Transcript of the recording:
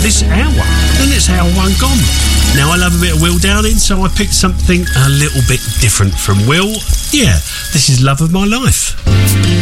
this hour. And it's hour one gone. Now, I love a bit of Will Downing, so I picked something a little bit different from Will. Yeah, this is Love of My Life.